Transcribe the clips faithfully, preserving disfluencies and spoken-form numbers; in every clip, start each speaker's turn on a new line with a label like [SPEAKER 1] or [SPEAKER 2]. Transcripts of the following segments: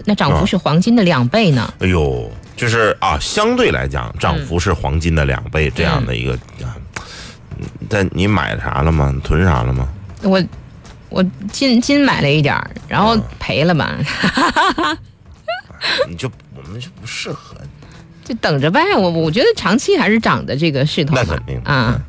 [SPEAKER 1] 那涨幅是黄金的两倍呢。
[SPEAKER 2] 哎呦，就是啊，相对来讲，涨幅是黄金的两倍这样的一个。嗯嗯、但你买啥了吗？囤啥了吗？
[SPEAKER 1] 我我金金买了一点，然后赔了吧。
[SPEAKER 2] 嗯、你就我们就不适合。
[SPEAKER 1] 就等着呗，我我觉得长期还是涨的这个势头。
[SPEAKER 2] 那肯定
[SPEAKER 1] 啊。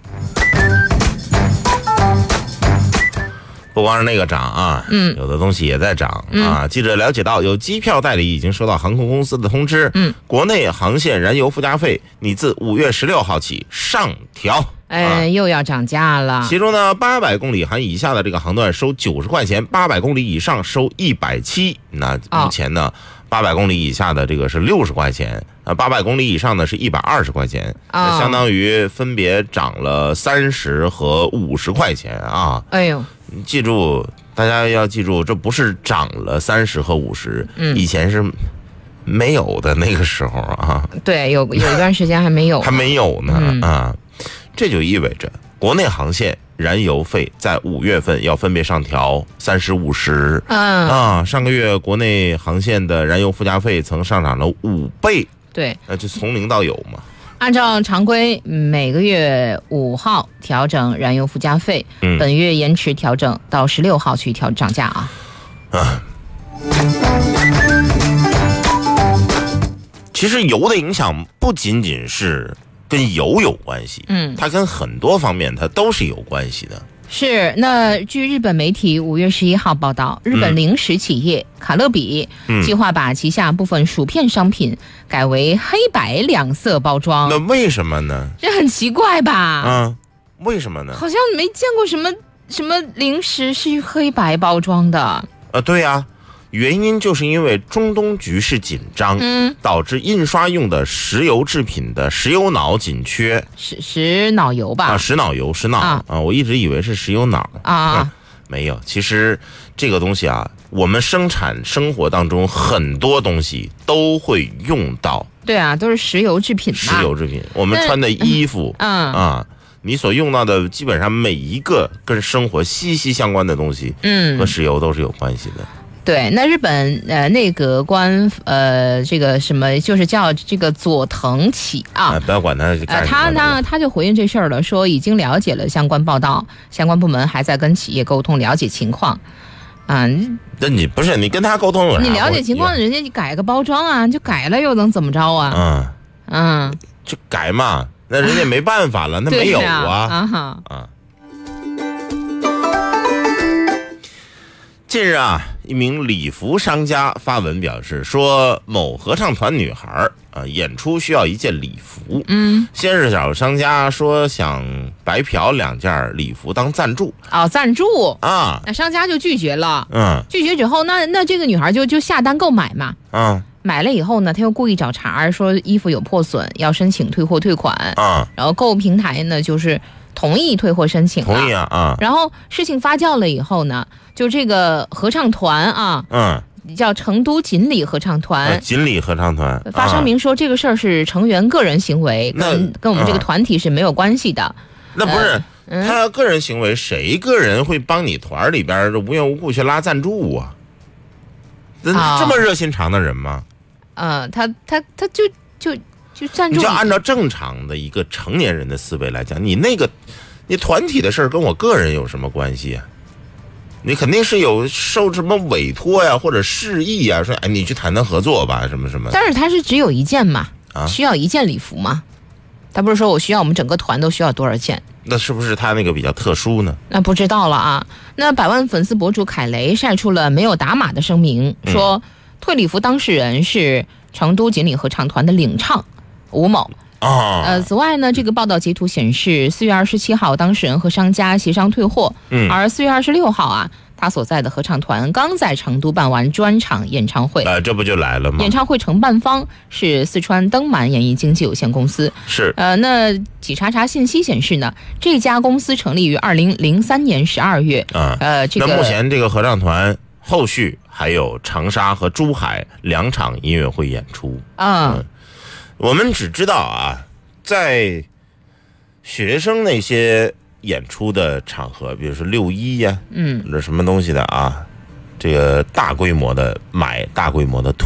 [SPEAKER 2] 不光是那个涨啊，嗯，有的东西也在涨、嗯、啊。记者了解到，有机票代理已经收到航空公司的通知，嗯，国内航线燃油附加费拟自五月十六号起上调。
[SPEAKER 1] 哎、啊，又要涨价了。
[SPEAKER 2] 其中呢，八百公里含以下的这个航段收九十块钱，八百公里以上收一百七。那目前呢，八百、哦、公里以下的这个是六十块钱，啊，八百公里以上的是一百二十块钱，哦、那相当于分别涨了三十和五十块钱啊。
[SPEAKER 1] 哎呦，
[SPEAKER 2] 记住，大家要记住，这不是涨了三十和五十、嗯，以前是没有的那个时候啊。
[SPEAKER 1] 对，有有一段时间还没有，
[SPEAKER 2] 还没有呢、嗯、啊。这就意味着国内航线燃油费在五月份要分别上调三十、五十。嗯啊，上个月国内航线的燃油附加费曾上涨了五倍。
[SPEAKER 1] 对，
[SPEAKER 2] 那就从零到有嘛。
[SPEAKER 1] 按照常规，每个月五号调整燃油附加费，嗯、本月延迟调整到十六号去调涨价啊。啊。
[SPEAKER 2] 其实油的影响不仅仅是跟油有关系，嗯，它跟很多方面它都是有关系的。
[SPEAKER 1] 是，那据日本媒体五月十一号报道，日本零食企业卡乐比、嗯、计划把旗下部分薯片商品改为黑白两色包装。
[SPEAKER 2] 那为什么呢？
[SPEAKER 1] 这很奇怪吧？
[SPEAKER 2] 嗯，为什么呢？
[SPEAKER 1] 好像没见过什么什么零食是黑白包装的。
[SPEAKER 2] 啊，对呀、啊。原因就是因为中东局势紧张，嗯，导致印刷用的石油制品的石油脑紧缺。
[SPEAKER 1] 石石脑油吧？
[SPEAKER 2] 啊，石脑油，石脑 啊, 啊，我一直以为是石油脑啊、嗯，没有。其实这个东西啊，我们生产生活当中很多东西都会用到。
[SPEAKER 1] 对啊，都是石油制品嘛。
[SPEAKER 2] 石油制品，我们穿的衣服，嗯啊。你所用到的基本上每一个跟生活息息相关的东西，嗯，和石油都是有关系的。
[SPEAKER 1] 对，那日本呃内阁官呃这个什么就是叫这个佐藤启啊，
[SPEAKER 2] 哎、不要管他干什么、呃、
[SPEAKER 1] 他呢他就回应这事儿了，说已经了解了相关报道，相关部门还在跟企业沟通了解情况。啊、嗯，
[SPEAKER 2] 那你不是你跟他沟通有啥？
[SPEAKER 1] 你了解情况，人家你改个包装啊，就改了又能怎么着啊？嗯嗯，
[SPEAKER 2] 就改嘛，那人家没办法了，那没有啊
[SPEAKER 1] 啊哈啊。
[SPEAKER 2] 近日啊，一名礼服商家发文表示说，某合唱团女孩啊演出需要一件礼服。嗯，先是找商家说想白嫖两件礼服当赞助。
[SPEAKER 1] 哦，赞助
[SPEAKER 2] 啊，
[SPEAKER 1] 那商家就拒绝了。
[SPEAKER 2] 嗯，
[SPEAKER 1] 拒绝之后，那那这个女孩就就下单购买嘛。嗯，买了以后呢，她又故意找茬，说衣服有破损，要申请退货退款。啊，然后购物平台呢就是同意退货申请了。
[SPEAKER 2] 同意啊啊。
[SPEAKER 1] 然后事情发酵了以后呢，就这个合唱团啊，嗯，叫成都锦鲤合唱团，
[SPEAKER 2] 啊、锦鲤合唱团
[SPEAKER 1] 发声明说，这个事儿是成员个人行为，跟跟我们这个团体是没有关系的。
[SPEAKER 2] 那不是、呃、他个人行为，谁个人会帮你团里边无缘无故去拉赞助啊？这、哦、这么热心肠的人吗？
[SPEAKER 1] 呃，他他他就就就赞助。
[SPEAKER 2] 你就按照正常的一个成年人的思维来讲，你那个你团体的事儿跟我个人有什么关系啊？你肯定是有受什么委托呀，或者示意呀，说哎，你去谈谈合作吧，什么什么。
[SPEAKER 1] 但是他是只有一件嘛，啊，需要一件礼服嘛，他不是说我需要我们整个团都需要多少件？
[SPEAKER 2] 那是不是他那个比较特殊呢？
[SPEAKER 1] 那不知道了啊。那百万粉丝博主凯雷晒出了没有打码的声明，说、嗯、退礼服当事人是成都锦鲤合唱团的领唱吴某。
[SPEAKER 2] 哦，
[SPEAKER 1] 呃，此外呢，这个报道截图显示，四月二十七号，当事人和商家协商退货，嗯，而四月二十六号啊，他所在的合唱团刚在成都办完专场演唱会，
[SPEAKER 2] 呃，这不就来了吗？
[SPEAKER 1] 演唱会承办方是四川登满演艺经纪有限公司，
[SPEAKER 2] 是，
[SPEAKER 1] 呃，那企查查信息显示呢，这家公司成立于二零零三年十二月，啊，呃，这个，
[SPEAKER 2] 那目前这个合唱团后续还有长沙和珠海两场音乐会演出，
[SPEAKER 1] 啊。嗯
[SPEAKER 2] 我们只知道啊，在学生那些演出的场合，比如说六一呀，嗯，或者什么东西的啊，这个大规模的买大规模的